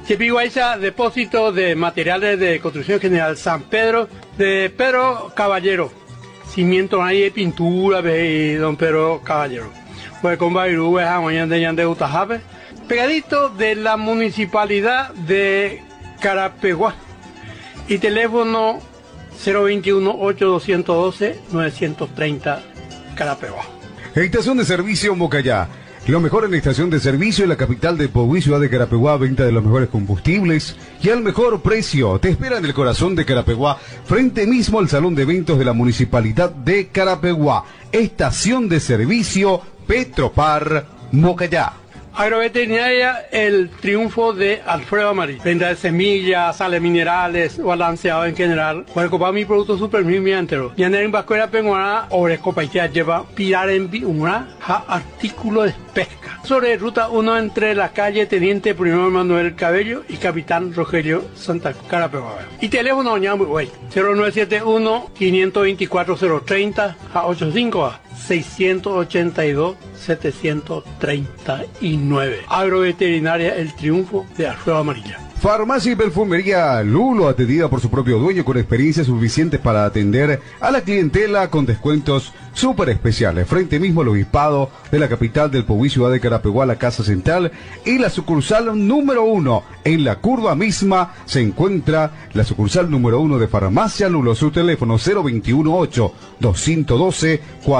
Chepiguaysa, depósito de materiales de construcción general San Pedro, de Pedro Caballero. Cimiento ahí de pintura, de don Pedro Caballero. Pues con Bairú, de Utajabe. Pegadito de la municipalidad de Carapeguá. Y teléfono 021-8212-930 Carapeguá. Estación de servicio Mocayá. Lo mejor en la estación de servicio en la capital de Pogüí, ciudad de Carapeguá, venta de los mejores combustibles y al mejor precio. Te espera en el corazón de Carapeguá, frente mismo al salón de eventos de la municipalidad de Carapeguá. Estación de servicio Petropar Mocayá. Agroveterinaria El Triunfo de Alfredo Amarillo. Venta de semillas, sales minerales, balanceado en general. Para comprar mi producto super mi entero. Y en Vascuera Penguana, Orecopa lleva pilar en una artículo de pesca. Sobre ruta 1 entre la calle Teniente Primero Manuel Cabello y Capitán Rogelio Santa Carapeguá. Y teléfono 0971-524-030 a 85 682-739. Agroveterinaria El Triunfo de Alfredo Amarilla. Farmacia y perfumería Lulo, atendida por su propio dueño con experiencia suficiente para atender a la clientela con descuentos súper especiales. Frente mismo al obispado de la capital del Pogüí, ciudad de Carapeguá, la Casa Central y la sucursal número 1. En la curva misma se encuentra la sucursal número 1 de Farmacia Lulo. Su teléfono 021-8-212-4.